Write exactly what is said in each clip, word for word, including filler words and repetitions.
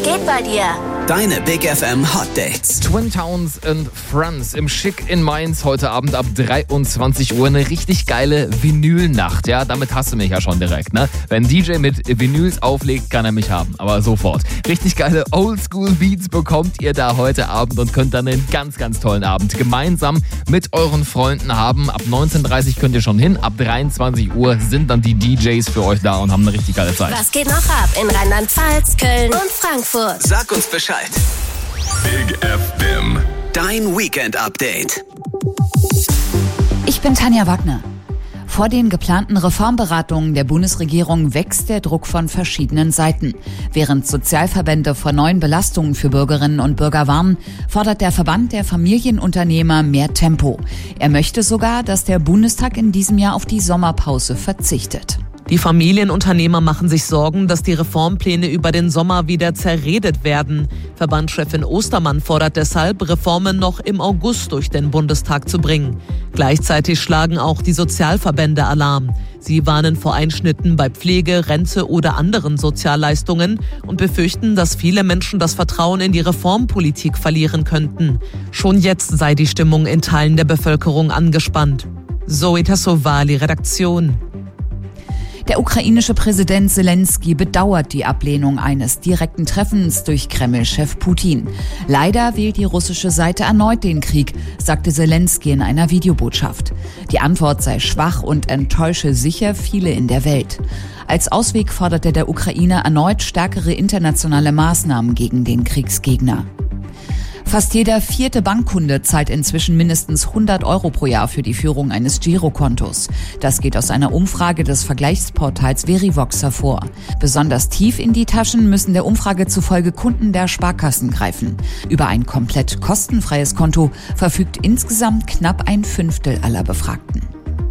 geht bei dir? Deine Big F M Hot Dates. Twin Towns and Friends im Schick in Mainz heute Abend ab dreiundzwanzig Uhr. Eine richtig geile Vinylnacht. Ja, damit hast du mich ja schon direkt, ne? Wenn ein D J mit Vinyls auflegt, kann er mich haben. Aber sofort. Richtig geile Oldschool-Beats bekommt ihr da heute Abend und könnt dann einen ganz, ganz tollen Abend gemeinsam mit euren Freunden haben. Ab neunzehn Uhr dreißig könnt ihr schon hin. Ab dreiundzwanzig Uhr sind dann die D Js für euch da und haben eine richtig geile Zeit. Was geht noch ab in Rheinland-Pfalz, Köln und Frankfurt? Sag uns Bescheid. Big F M. Dein Weekend-Update. Ich bin Tanja Wagner. Vor den geplanten Reformberatungen der Bundesregierung wächst der Druck von verschiedenen Seiten. Während Sozialverbände vor neuen Belastungen für Bürgerinnen und Bürger warnen, fordert der Verband der Familienunternehmer mehr Tempo. Er möchte sogar, dass der Bundestag in diesem Jahr auf die Sommerpause verzichtet. Die Familienunternehmer machen sich Sorgen, dass die Reformpläne über den Sommer wieder zerredet werden. Verbandschefin Ostermann fordert deshalb, Reformen noch im August durch den Bundestag zu bringen. Gleichzeitig schlagen auch die Sozialverbände Alarm. Sie warnen vor Einschnitten bei Pflege, Rente oder anderen Sozialleistungen und befürchten, dass viele Menschen das Vertrauen in die Reformpolitik verlieren könnten. Schon jetzt sei die Stimmung in Teilen der Bevölkerung angespannt. Zoe Tassovali, Redaktion. Der ukrainische Präsident Zelensky bedauert die Ablehnung eines direkten Treffens durch Kreml-Chef Putin. Leider wählt die russische Seite erneut den Krieg, sagte Zelensky in einer Videobotschaft. Die Antwort sei schwach und enttäusche sicher viele in der Welt. Als Ausweg forderte der Ukrainer erneut stärkere internationale Maßnahmen gegen den Kriegsgegner. Fast jeder vierte Bankkunde zahlt inzwischen mindestens hundert Euro pro Jahr für die Führung eines Girokontos. Das geht aus einer Umfrage des Vergleichsportals Verivox hervor. Besonders tief in die Taschen müssen der Umfrage zufolge Kunden der Sparkassen greifen. Über ein komplett kostenfreies Konto verfügt insgesamt knapp ein Fünftel aller Befragten.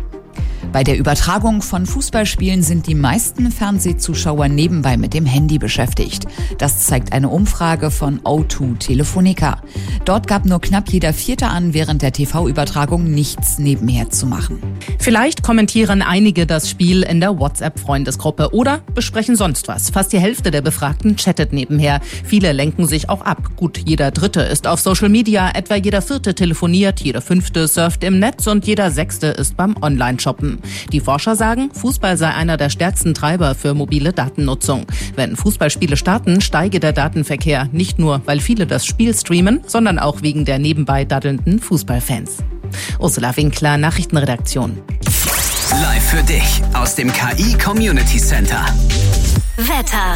Bei der Übertragung von Fußballspielen sind die meisten Fernsehzuschauer nebenbei mit dem Handy beschäftigt. Das zeigt eine Umfrage von O zwei Telefonica. Dort gab nur knapp jeder Vierte an, während der T V-Übertragung nichts nebenher zu machen. Vielleicht kommentieren einige das Spiel in der WhatsApp-Freundesgruppe oder besprechen sonst was. Fast die Hälfte der Befragten chattet nebenher. Viele lenken sich auch ab. Gut, jeder Dritte ist auf Social Media, etwa jeder Vierte telefoniert, jeder Fünfte surft im Netz und jeder Sechste ist beim Online-Shoppen. Die Forscher sagen, Fußball sei einer der stärksten Treiber für mobile Datennutzung. Wenn Fußballspiele starten, steige der Datenverkehr. Nicht nur, weil viele das Spiel streamen, sondern auch wegen der nebenbei daddelnden Fußballfans. Ursula Winkler, Nachrichtenredaktion. Live für dich aus dem K I Community Center. Wetter.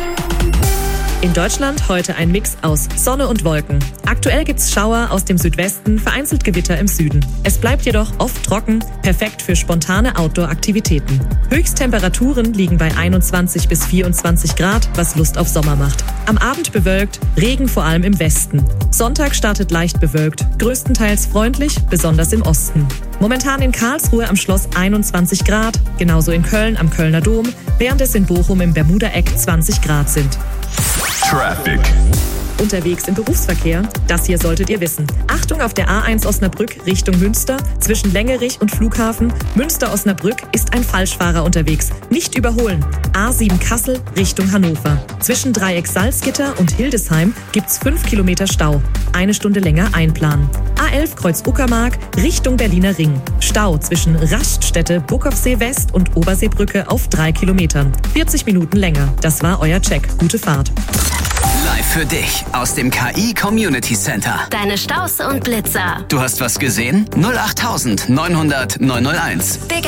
In Deutschland heute ein Mix aus Sonne und Wolken. Aktuell gibt's Schauer aus dem Südwesten, vereinzelt Gewitter im Süden. Es bleibt jedoch oft trocken, perfekt für spontane Outdoor-Aktivitäten. Höchsttemperaturen liegen bei einundzwanzig bis vierundzwanzig Grad, was Lust auf Sommer macht. Am Abend bewölkt, Regen vor allem im Westen. Sonntag startet leicht bewölkt, größtenteils freundlich, besonders im Osten. Momentan in Karlsruhe am Schloss einundzwanzig Grad, genauso in Köln am Kölner Dom, während es in Bochum im Bermuda-Eck zwanzig Grad sind. Traffic. Unterwegs im Berufsverkehr? Das hier solltet ihr wissen. Achtung auf der A eins Osnabrück Richtung Münster. Zwischen Längerich und Flughafen Münster-Osnabrück ist ein Falschfahrer unterwegs. Nicht überholen. A sieben Kassel Richtung Hannover. Zwischen Dreieck Salzgitter und Hildesheim gibt's fünf Kilometer Stau. Eine Stunde länger einplanen. A elf Kreuz Uckermark Richtung Berliner Ring. Stau zwischen Raststätte, Burgkopfsee West und Oberseebrücke auf drei Kilometern. vierzig Minuten länger. Das war euer Check. Gute Fahrt. Live für dich aus dem K I Community Center. Deine Staus und Blitzer. Du hast was gesehen? null acht neunhundert neunhunderteins. Big